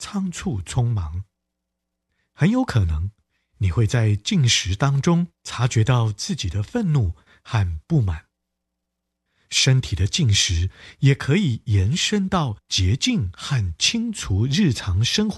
仓促匆忙。很有可能你会在进食当中察觉到自己的愤怒和不满。身体的进食也可以延伸到洁净和清除日常生活